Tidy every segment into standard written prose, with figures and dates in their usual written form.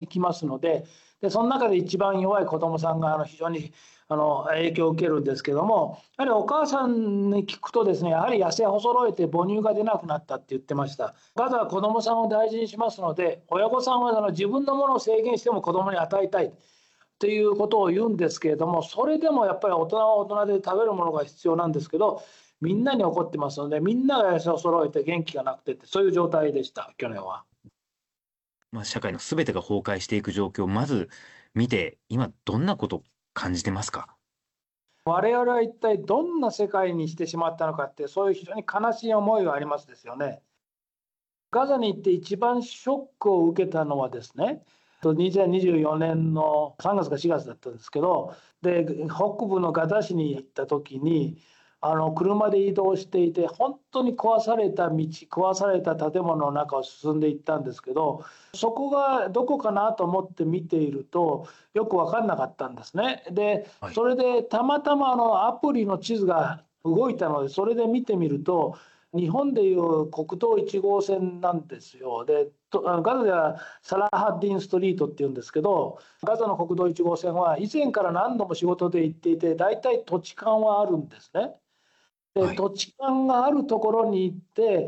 きますので、その中で一番弱い子どもさんが非常に影響を受けるんですけども、やはりお母さんに聞くとですね、やはり痩せ細えて母乳が出なくなったって言ってました。ガザは子どもさんを大事にしますので、親御さんは自分のものを制限しても子どもに与えたいということを言うんですけれども、それでもやっぱり大人は大人で食べるものが必要なんですけど、みんなに起こってますので、みんなが痩せを揃えて元気がなくてって、そういう状態でした、去年は。 社会の全てが崩壊していく状況をまず見て、今どんなことを感じてますか？ 我々は一体どんな世界にしてしまったのかって、そういう非常に悲しい思いがありますですよね。ガザに行って一番ショックを受けたのはですね、2024年の3月か4月だったんですけど、で北部のガザ市に行った時に、車で移動していて、本当に壊された道、壊された建物の中を進んでいったんですけど、そこがどこかなと思って見ていると、よく分かんなかったんですね。で、 はい。 それでたまたまアプリの地図が動いたので、それで見てみると、日本でいう国道1号線なんですよ。で、ガザではサラハッディンストリートっていうんですけど、ガザの国道1号線は以前から何度も仕事で行っていて、大体土地勘はあるんですね。で、 はい。 土地勘があるところに行って、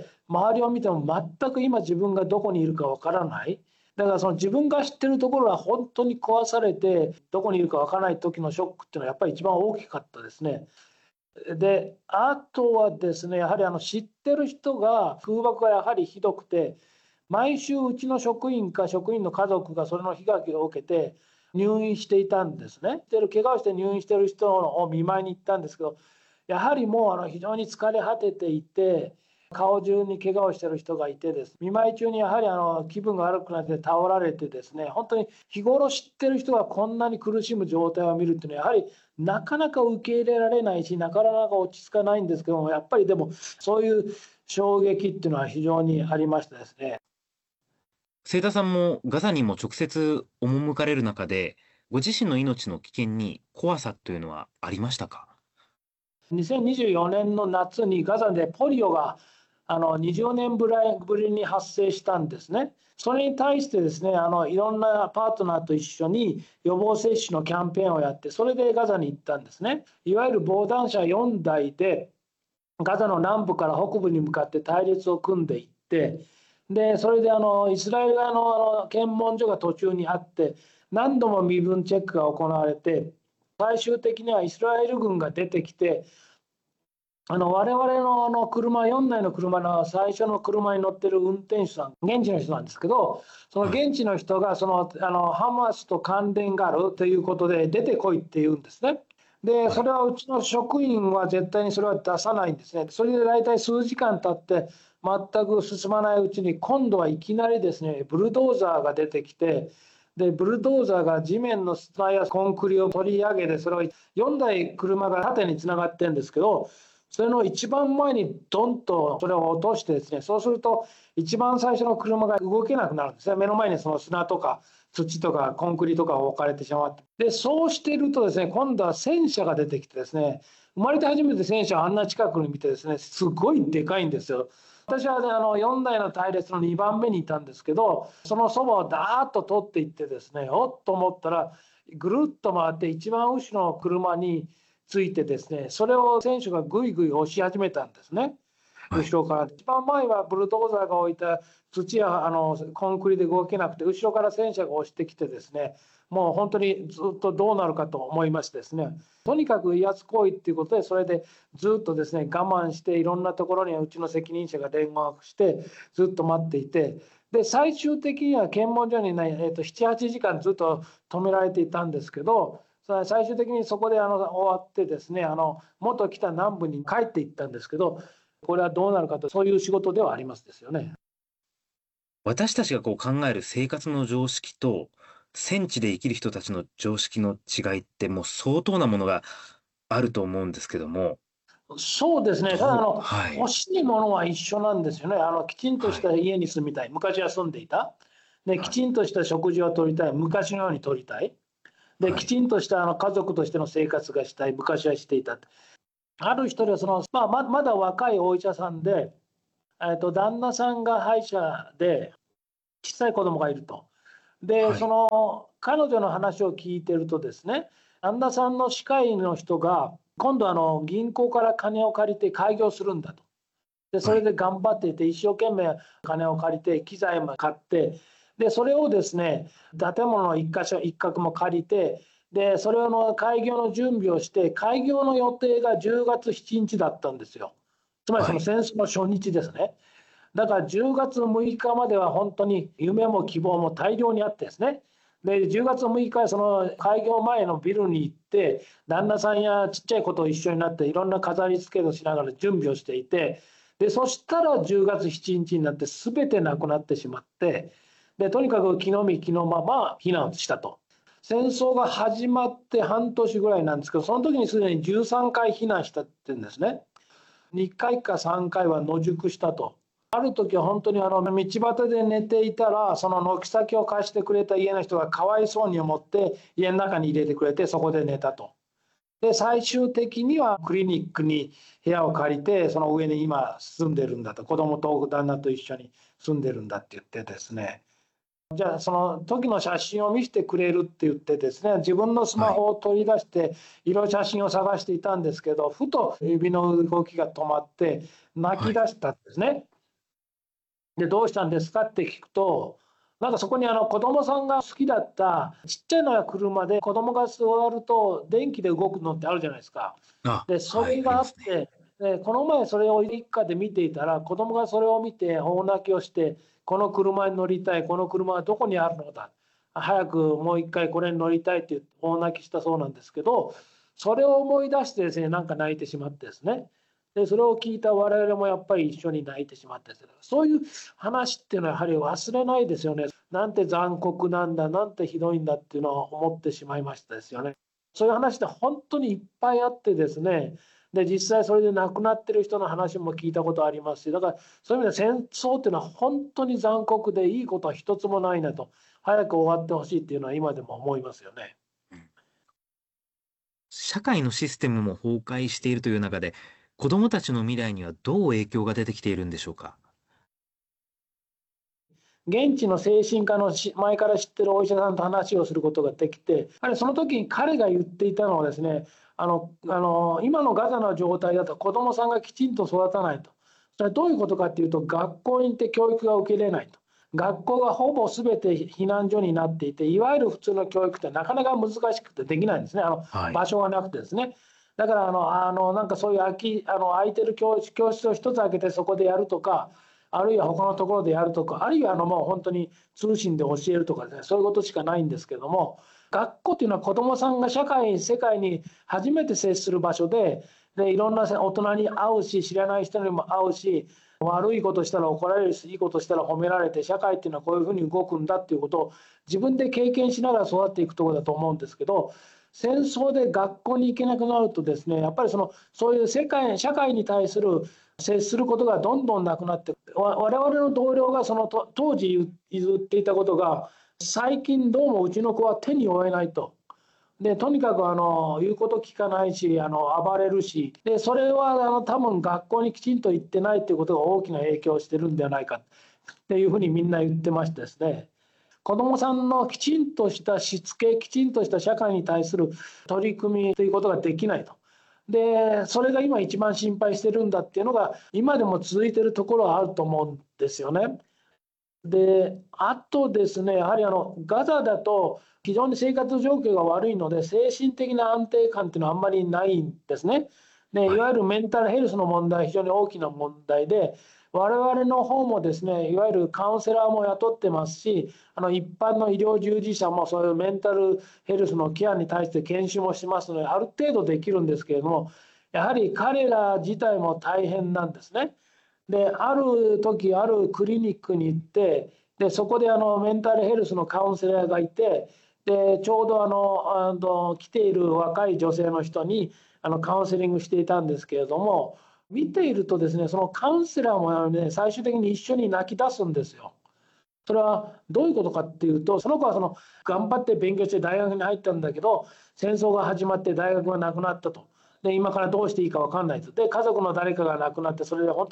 周りを見ても全く今自分がどこにいるかわからない。だからその自分が知ってるところは本当に壊されて、どこにいるかわからない時のショックっていうのはやっぱり一番大きかったですね。で、あとはですね、やはり知ってる人が空爆がやはりひどくて、毎週うちの職員か職員の家族がそれの被害を受けて入院していたんですね。で、怪我をして入院している人を見舞いに行ったんですけど、やはりもう非常に疲れ果てていて、顔中に怪我をしている人がいてです、見舞い中にやはり気分が悪くなって倒られてですね、本当に日頃知ってる人がこんなに苦しむ状態を見るっていうのは、やはりなかなか受け入れられないし、なかなか落ち着かないんですけども、やっぱりでもそういう衝撃っていうのは非常にありましたですね。 清田さんもガザにも直接赴かれる中で、ご自身の命の危険に怖さというのはありましたか？ 2024年の夏にガザでポリオが20年ぶりに発生したんですね。それに対してですね、いろんなパートナーと一緒に予防接種のキャンペーンをやって、それでガザに行ったんですね。いわゆる防弾車4台でガザの南部から北部に向かって隊列を組んでいって、でそれでイスラエル側の検問所が途中にあって、何度も身分チェックが行われて、最終的にはイスラエル軍が出てきて、我々の車、4台の車の最初の車に乗ってる運転手さん、現地の人なんですけど、そのはい。 現地の人がハマスと関連があるということで、出てこいって言うんですね。で、 はい。 それはうちの職員は絶対にそれは出さないんですね。それで大体数時間経って、全く進まないうちに、今度はいきなりですね、ブルドーザーが出てきて、でブルドーザーが地面の砂やコンクリを取り上げて、それを4台車が縦につながってるんですけど、それの一番前にドンとそれを落としてですね、そうすると一番最初の車が動けなくなるんですね。目の前にその砂とか土とかコンクリとかを置かれてしまって、でそうしているとですね、今度は戦車が出てきてですね、生まれて初めて戦車をあんな近くに見てですね、すごいでかいんですよ。私は、ね、4台の隊列の2番目にいたんですけど、そのそばをダーッと通っていってですね、おっと思ったら、ぐるっと回って一番後ろの車についてですね、それを選手がぐいぐい押し始めたんですね。 はい。 後ろから。一番前はブルドーザーが置いた土やコンクリで動けなくて、後ろから戦車が押してきてですね、もう本当にずっとどうなるかと思いましてですね、とにかく威圧行為っていうことで、それでずっとですね、我慢して、いろんなところにうちの責任者が電話をしてずっと待っていて、で最終的には検問所にね、7、8時間ずっと止められていたんですけど、最終的にそこで終わってですね、元来た南部に帰っていったんですけど、これはどうなるかと、そういう仕事ではありますですよね。 私たちがこう考える生活の常識と、戦地で生きる人たちの常識の違いってもう相当なものがあると思うんですけども、 そうですね、ただはい。 欲しいものは一緒なんですよね。きちんとしはい。 た家に住みたい、昔は住んでいた。で、きはい。 ちんとした食事をとりたい、昔のようにとりたい。で、 はい。 きちんとした家族としての生活がしたい、昔はしていた。ある一人はまだ若いお医者さんで、旦那さんが歯医者で小さい子供がいると。 で、 はい。 その彼女の話を聞いてるとですね、旦那さんの歯科医の人が、今度銀行から金を借りて開業するんだと。で、そはい。 れで頑張っていて、一生懸命金を借りて、機材も買って、で、それをですね、建物の一箇所、一角も借りて、で、それの開業の準備をして、開業の予定が10月7日だったんですよ。つまりそのはい。 戦争の初日ですね。だから10月6日までは本当に夢も希望も大量にあってですね。で、10月6日はその開業前のビルに行って、旦那さんやちっちゃい子と一緒になっていろんな飾り付けをしながら準備をしていて、で、そしたら10月7日になって全てなくなってしまって、で、とにかく気の身気のまま避難したと。戦争が始まって半年ぐらいなんですけど、その時にすでに13回避難したって言うんですね。2回か3回は野宿したと。ある時は本当に道端で寝ていたら、その軒先を貸してくれた家の人がかわいそうに思って家の中に入れてくれて、そこで寝たと。で、最終的にはクリニックに部屋を借りて、その上に今住んでるんだと、子供と旦那と一緒に住んでるんだって言ってですね、じゃあその時の写真を見せてくれるって言ってですね、自分のスマはい。 ホを取り出していろいろ写真を探していたんですけど、ふと指の動きが止まって泣はい。 き出したんですね。で、どうしたんですかって聞くと、なんかそこに子供さんが好きだったちっちゃいのや車で、子供が座ると電気で動くのってあるじゃないですか。 あ、 で、そはい、 れがあありますね。 って、で、この前それを一家で見ていたら、子供がそれを見て大泣きをして、この車に乗りたい、この車はどこにあるのだ、早くもう一回これに乗りたいって言って大泣きしたそうなんですけど、それを思い出してですね、なんか泣いてしまってですね。で、それを聞いた我々もやっぱり一緒に泣いてしまってですね、そういう話っていうのはやはり忘れないですよね。なんて残酷なんだ、なんてひどいんだっていうのは思ってしまいましたですよね。そういう話って本当にいっぱいあってですね、で、実際それで亡くなってる人の話も聞いたことありますし、だからそういう意味で戦争っていうのは本当に残酷でいいことは一つもないなと、早く終わってほしいっていうのは今でも思いますよね。 うん。社会のシステムも崩壊しているという中で、子供たちの未来にはどう影響が出てきているんでしょうか？ 現地の精神科の前から知ってるお医者さんと話をすることができて、その時に彼が言っていたのはですね、今のガザの状態だと子どもさんがきちんと育たないと。それはどういうことかっていうと、学校に行って教育が受けれないと。学校がほぼ全て避難所になっていて、いわゆる普通の教育ってなかなか難しくてできないんですね。 はい。 場所がなくてですね。だからなんかそういう空いてる教室を一つ開けてそこでやるとか、あるいは他のところでやるとか、あるいはもう本当に通信で教えるとかですね、そういうことしかないんですけども、学校っていうのは子どもさんが世界に初めて接する場所で、いろんな大人に会うし、知らない人にも会うし、悪いことしたら怒られるし、いいことしたら褒められて、社会っていうのはこういうふうに動くんだっていうことを自分で経験しながら育っていくところだと思うんですけど、戦争で学校に行けなくなるとですね、やっぱりそういう社会に対する接することがどんどんなくなって、我々の同僚が当時言っていたことが、最近どうもうちの子は手に負えないと。で、とにかく言うこと聞かないし、暴れるし、で、それは多分学校にきちんと行ってないっていうことが大きな影響してるんではないかっていうふうにみんな言ってましてですね。子どもさんのきちんとしたしつけ、きちんとした社会に対する取り組みということができないと。で、それが今一番心配してるんだっていうのが、今でも続いてるところはあると思うんですよね。で、あとですね、やはりガザだと非常に生活状況が悪いので、精神的な安定感っていうのはあんまりないんですね。で、いはい。 わゆるメンタルヘルスの問題は非常に大きな問題で、我々の方もですね、いわゆるカウンセラーも雇ってますし、一般の医療従事者もそういうメンタルヘルスのケアに対して研修もしますので、ある程度できるんですけれども、やはり彼ら自体も大変なんですね。で、ある時あるクリニックに行って、でそこでメンタルヘルスのカウンセラーがいて、でちょうど来ている若い女性の人にカウンセリングしていたんですけれども、見ているとですね、そのカウンセラーもね、最終的に一緒に泣き出すんですよ。それはどういうことかっていうと、その子は頑張って勉強して大学に入ったんだけど、戦争が始まって大学がなくなったと。で、今からどうしていいか分かんないと。で、家族の誰かが亡くなって、それで本当に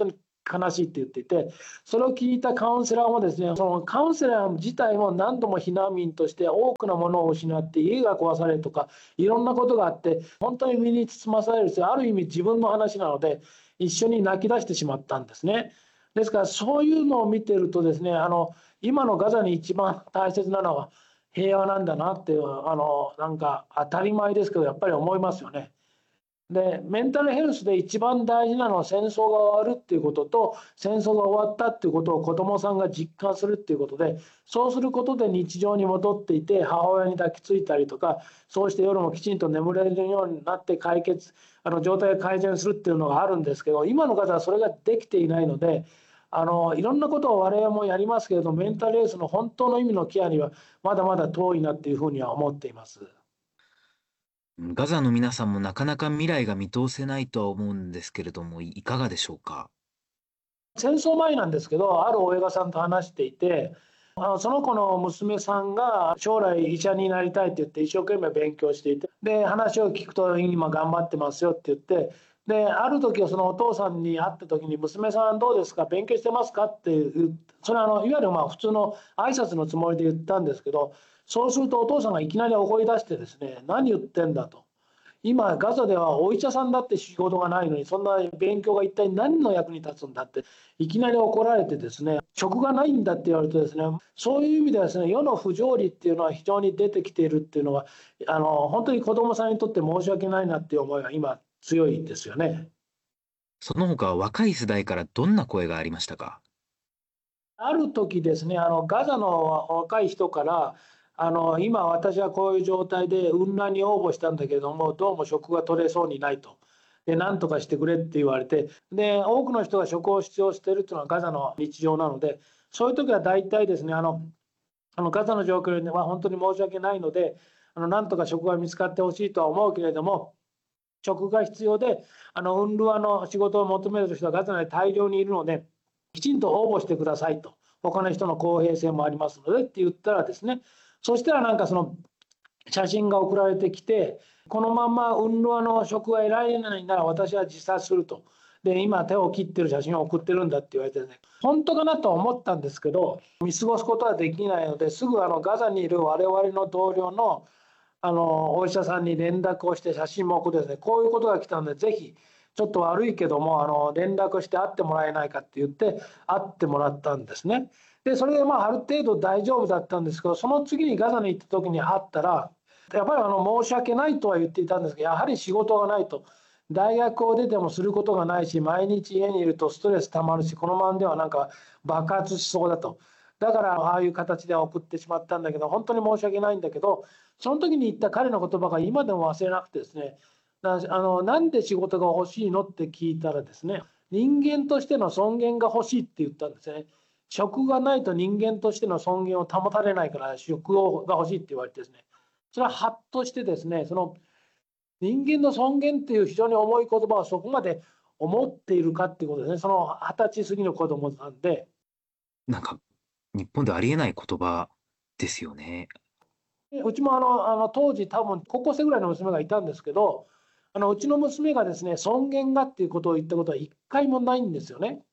悲しいって言っていて、それを聞いたカウンセラーもですね、そのカウンセラー自体も何度も避難民として多くのものを失って家が壊されるとかいろんなことがあって、本当に身につまされるし、ある意味自分の話なので一緒に泣き出してしまったんですね。ですからそういうのを見てるとですね、今のガザに一番大切なのは平和なんだなっていう、なんか当たり前ですけどやっぱり思いますよね。でメンタルヘルスで一番大事なのは戦争が終わるっていうことと、戦争が終わったっていうことを子どもさんが実感するっていうことで、そうすることで日常に戻っていて母親に抱きついたりとか、そうして夜もきちんと眠れるようになって状態が改善するっていうのがあるんですけど、今の方はそれができていないので、いろんなことを我々もやりますけれど、メンタルヘルスの本当の意味のケアにはまだまだ遠いなっていうふうには思っています。 ガザの皆さんもなかなか未来が見通せないとは思うんですけれども、いかがでしょうか。 戦争前なんですけど、ある親御さんと話していて、その子の娘さんが将来医者になりたいって言って一生懸命勉強していて、で話を聞くと今頑張ってますよって言って、である時そのお父さんに会った時に「娘さんどうですか、勉強してますか?」ってそれはいわゆる普通の挨拶のつもりで言ったんですけど、そうするとお父さんがいきなり怒り出してですね、「何言ってんだ」と。今ガザではお医者さんだって仕事がないのに、そんな勉強が一体何の役に立つんだっていきなり怒られてですね、職がないんだって言われるとですね、そういう意味ではですね、世の不条理っていうのは非常に出てきているっていうのは、本当に子どもさんにとって申し訳ないなっていう思いが今強いですよね。 その他、若い世代からどんな声がありましたか？ ある時ですね、ガザの若い人から、今私はこういう状態で運乱に応募したんだけれども、どうも職が取れそうにないと。で、何とかしてくれって言われて、で、多くの人が職を必要しているというのはガザの日常なので、そういう時は大体ですね、ガザの状況には本当に申し訳ないので、何とか職が見つかってほしいとは思うけれども、職が必要で、ウンルワの仕事を求める人はガザ内大量にいるので、きちんと応募してくださいと、他の人の公平性もありますのでって言ったらですね、そしたらなんかその写真が送られてきて、このままウンルワの職が得られないなら私は自殺すると。で、今手を切ってる写真を送ってるんだって言われてね、本当かなとは思ったんですけど、見過ごすことはできないので、すぐガザにいる我々の同僚のお医者さんに連絡をして写真も送ってですね、こういうことが来たのでぜひちょっと悪いけども連絡して会ってもらえないかって言って会ってもらったんですね。でそれである程度大丈夫だったんですけど、その次にガザに行った時に会ったらやっぱり申し訳ないとは言っていたんですけど、やはり仕事がないと。大学を出てもすることがないし、毎日家にいるとストレスたまるし、このままではなんか爆発しそうだと。だからああいう形で送ってしまったんだけど、本当に申し訳ないんだけど、その時に言った彼の言葉が今でも忘れなくてですね、なんで仕事が欲しいのって聞いたらですね、人間としての尊厳が欲しいって言ったんですね。職がないと人間としての尊厳を保たれないから職が欲しいって言われてですね、それはハッとしてですね、その人間の尊厳っていう非常に重い言葉をそこまで思っているかっていうことですね。その20歳過ぎの子供なんで。 なんか、日本でありえない言葉ですよね。 うちも当時多分高校生ぐらいの娘がいたんですけど、うちの娘がですね尊厳がっていうことを言ったことは一回もないんですよね。